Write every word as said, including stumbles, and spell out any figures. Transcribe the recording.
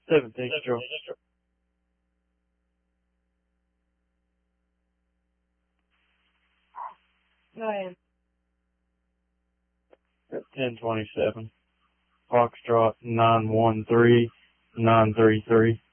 Seventeen Control. Go ahead. Ten twenty-seven. Foxtrot nine one three nine three three.